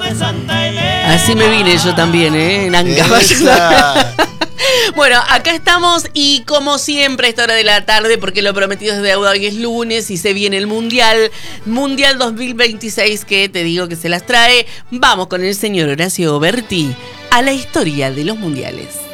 Así me vine yo también, en Ancabayo. Bueno, acá estamos y como siempre a esta hora de la tarde, porque lo prometido es deuda, hoy es lunes y se viene el Mundial 2026, que te digo que se las trae. Vamos con el señor Horacio Berti a la historia de los mundiales.